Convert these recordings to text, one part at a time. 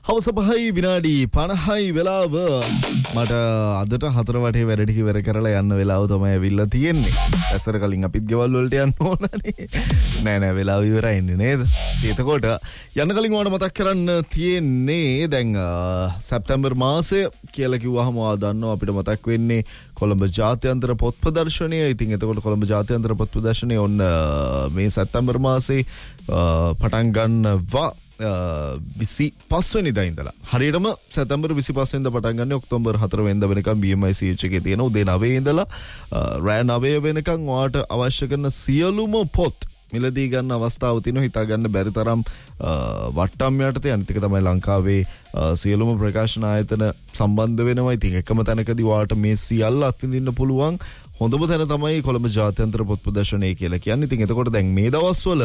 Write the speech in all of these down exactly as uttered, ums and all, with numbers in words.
හවස පහයි විනාඩි පනහයි වෙලාව මට අදට හතර වටේ වැඩ ටික ඉවර කරලා යන්න වෙලාව තමයි ඇවිල්ලා තියෙන්නේ. ඇසර කලින් අපිත් ගෙවල් වලට යන්න ඕනනේ. නෑ නෑ වෙලාව ඉවරයි ඉන්නේ නේද? එතකොට යන්න කලින් ඔයාලට මතක් කරන්න තියෙන්නේ දැන් සැප්තැම්බර් මාසය කියලා කිව්වහම ඔයා දන්නවා අපිට මතක් වෙන්නේ කොළඹ ජාත්‍යන්තර පොත් ප්‍රදර්ශනය. ඉතින් එතකොට කොළඹ ජාත්‍යන්තර පොත් ප්‍රදර්ශනය ඔන්න මේ සැප්තැම්බර් මාසේ පටන් ගන්නවා. විසි පස් වෙනිදා ඉඳලා හරියටම සැප්තැම්බර් විසි පස් වෙනිදා පටන් ගන්න ඔක්තෝබර් හතර වෙනිදා වෙනකම් බී එම් අයි සී එච් එකේ තියෙන උදේ නවය ඉඳලා රෑ නවය වෙනකම් ඔයාට අවශ්‍ය කරන සියලුම පොත් මිලදී ගන්න අවස්ථාව තියෙනවා. හිතා ගන්න බැරි තරම් වට්ටම් යටතේ අනිත් එක තමයි ලංකාවේ සියලුම ප්‍රකාශන ආයතන සම්බන්ධ වෙනවා. ඉතින් එකම තැනකදී ඔයාට මේ සියල්ල අත්විඳින්න පුළුවන් හොඳම තැන තමයි කොළඹ ජාත්‍යන්තර පොත් ප්‍රදර්ශනය කියලා කියන්නේ. ඉතින් එතකොට දැන් මේ දවස්වල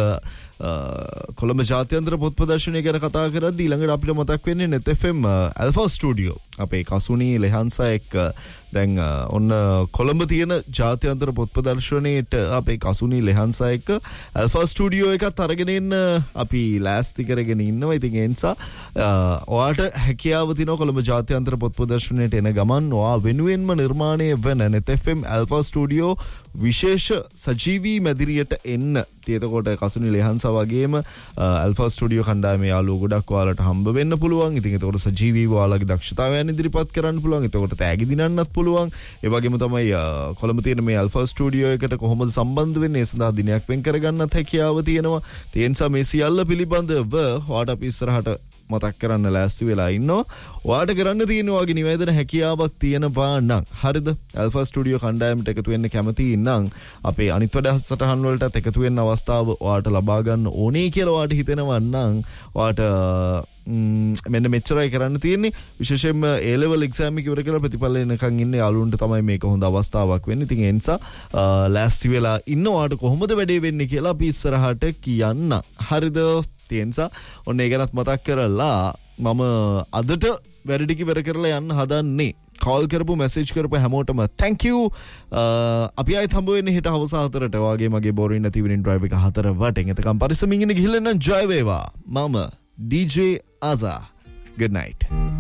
කොළඹ ජාත්‍යන්තර පොත් ප්‍රදර්ශනය ගැන කතා කරද්දී ඊළඟට අපිට මතක් වෙන්නේ net F M alpha studio. අපේ කසුනී ලෙහන්සා එක්ක දැන් ඔන්න කොළඹ තියෙන ජාත්‍යන්තර පොත් ප්‍රදර්ශනයේට අපේ කසුනී ලෙහන්සා එක්ක ඇල්ෆා ස්ටුඩියෝ එකත් අරගෙන එන්න අපි ලෑස්ති කරගෙන ඉන්නවා. ඉතින් ඒ නිසා ඔයාට හැකියාව තියෙනවා කොළඹ ජාත්‍යන්තර පොත් ප්‍රදර්ශනයට එන ගමන් ඔයා වෙනුවෙන්ම නිර්මාණය වෙන net F M alpha studio විශේෂ සජීවී මැදිරියට එන්න. එතකොට කසුනි ලෙහන්සා වගේම ඇල්ෆා ස්ටුඩියෝ කණ්ඩායමේ යාළුවෝ ගොඩක් ඔයාලට හම්බ වෙන්න පුළුවන්. ඉතින් එතකොට සජීවීව ඔයාලගේ දක්ෂතාවයන් ඉදිරිපත් කරන්න පුළුවන්. එතකොට තෑගි දිනන්නත් පුළුවන්. ඒ වගේම තමයි කොළඹ තියෙන මේ ඇල්ෆා ස්ටුඩියෝ එකට කොහොමද සම්බන්ධ වෙන්නේ? ඒ සඳහා දිනයක් වෙන් කරගන්නත් හැකියාව තියෙනවා. ඒ නිසා මේ සියල්ල පිළිබඳව ඔයාට අපි ඉස්සරහට මතක් කරන්න ලෑස්ති වෙලා ඉන්නවා. ඔයාට කරන්න තියෙන වගේ නිවේදන හැකියාවක් තියෙනවා නම් හරිද? ඇල්ෆා ස්ටුඩියෝ කණ්ඩායමට එකතු වෙන්න කැමති නම් අපේ අනිත් වැඩසටහන් වලටත් එකතු වෙන්න අවස්ථාව ඔයාට ලබා ගන්න ඕනේ කියලා ඔයාට හිතෙනවා නම් ඔයාට මෙන්න මෙච්චරයි කරන්න තියෙන්නේ. විශේෂයෙන්ම A level exam එක ඉවර කරලා ප්‍රතිඵල එනකන් ඉන්න යාළුවන්ට තමයි මේක හොඳ අවස්ථාවක් වෙන්නේ. ඉතින් ඒ නිසා ලෑස්ති වෙලා ඉන්න ඔයාට කොහොමද වැඩේ වෙන්නේ කියලා අපි ඉස්සරහට කියන්න. හරිද? ඒ නිසා ඔන්න ඒ ගැනත් මතක් කරලා මම අදට වැඩ ටික ඉවර කරලා යන්න හදන්නේ. කෝල් කරපු මැසේජ් කරපු හැමෝටම thank you. අපි ආයෙත් හම්බ වෙන්නේ හෙට හවස හතරට. වාගේ මගේ බෝරින් නැති ඉවිනින් ඩ්‍රයිව් එක හතර වටෙන්. එතකම් පරිස්සමින් ඉන්න ගිහිල්ලා නම් ජය වේවා. මම ඩී ජේ Aza. Good night.